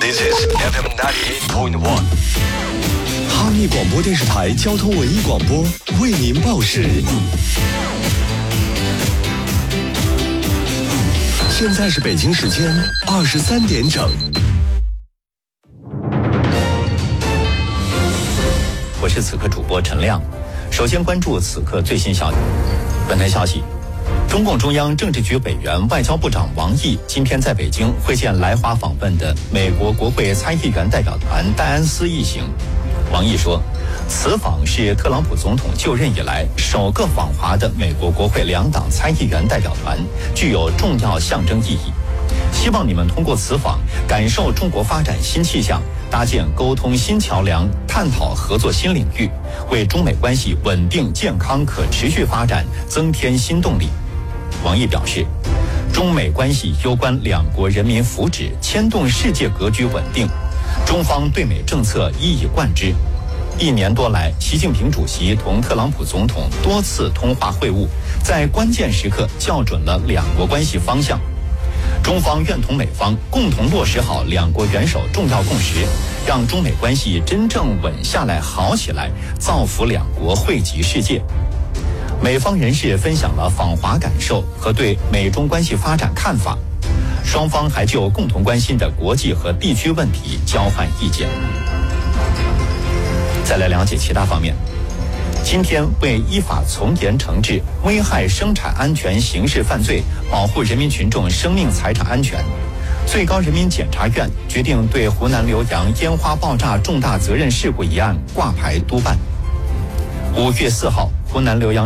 This is FM 98.1。 哈密广播电视台交通文艺广播为您报时。现在是北京时间23点整。 我是此刻主播陈亮。首先关注此刻最新消息。本台消息，中共中央政治局委员、外交部长王毅今天在北京会见来华访问的美国国会参议员代表团戴安斯一行。王毅说，此访是特朗普总统就任以来首个访华的美国国会两党参议员代表团，具有重要象征意义。希望你们通过此访感受中国发展新气象，搭建沟通新桥梁，探讨合作新领域，为中美关系稳定、健康、可持续发展增添新动力。王毅表示，中美关系攸关两国人民福祉，牵动世界格局稳定，中方对美政策一以贯之。1年多来，习近平主席同特朗普总统多次通话会晤，在关键时刻校准了两国关系方向。中方愿同美方共同落实好两国元首重要共识，让中美关系真正稳下来、好起来，造福两国，惠及世界。美方人士分享了访华感受和对美中关系发展看法，双方还就共同关心的国际和地区问题交换意见。再来了解其他方面。今天为依法从严惩治危害生产安全刑事犯罪，保护人民群众生命财产安全，最高人民检察院决定对湖南浏阳烟花爆炸重大责任事故一案挂牌督办。5月4号，湖南浏阳